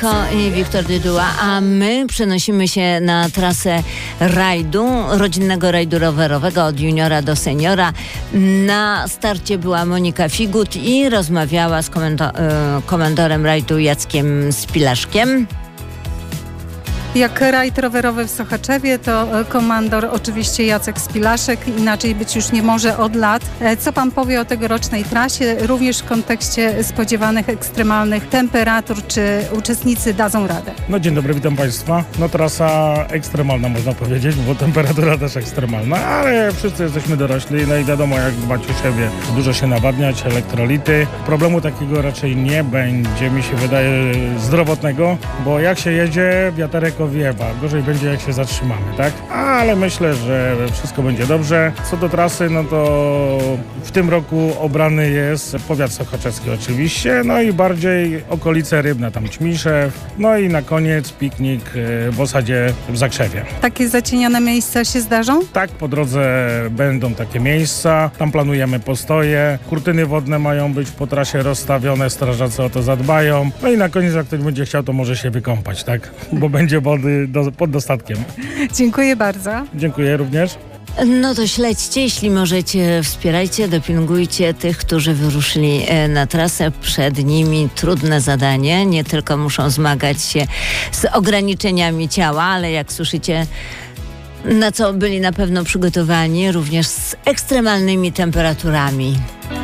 Echo i Wiktor Dyduła, a my przenosimy się na trasę rajdu, rodzinnego rajdu rowerowego od juniora do seniora. Na starcie była Monika Figut i rozmawiała z komendorem rajdu Jackiem Spilaszkiem. Jak rajd rowerowy w Sochaczewie, to komandor oczywiście Jacek Spilaszek, inaczej być już nie może od lat. Co pan powie o tegorocznej trasie, również w kontekście spodziewanych ekstremalnych temperatur, czy uczestnicy dadzą radę? No dzień dobry, witam Państwa. No trasa ekstremalna można powiedzieć, bo temperatura też ekstremalna, ale wszyscy jesteśmy dorośli, no i wiadomo jak dbać o siebie, dużo się nawadniać, elektrolity. Problemu takiego raczej nie będzie, mi się wydaje, zdrowotnego, bo jak się jedzie, wiaterek owiewa. Gorzej będzie jak się zatrzymamy, tak? Ale myślę, że wszystko będzie dobrze. Co do trasy, no to w tym roku obrany jest powiat sochaczewski oczywiście, no i bardziej okolice Rybna, tam Ćmiszew, no i na koniec piknik w osadzie w Zakrzewie. Takie zacienione miejsca się zdarzą? Tak, po drodze będą takie miejsca, tam planujemy postoje, kurtyny wodne mają być po trasie rozstawione, strażacy o to zadbają, no i na koniec jak ktoś będzie chciał, to może się wykąpać, tak? Bo będzie wody pod dostatkiem. Dziękuję bardzo. Dziękuję również. No to śledźcie, jeśli możecie, wspierajcie, dopingujcie tych, którzy wyruszyli na trasę. Przed nimi trudne zadanie. Nie tylko muszą zmagać się z ograniczeniami ciała, ale jak słyszycie, na co byli na pewno przygotowani, również z ekstremalnymi temperaturami.